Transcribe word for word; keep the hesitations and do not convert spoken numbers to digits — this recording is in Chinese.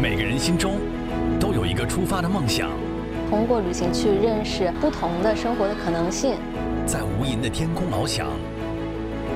每个人心中都有一个出发的梦想， 通过旅行去认识不同的生活的可能性， 在无垠的天空翱翔，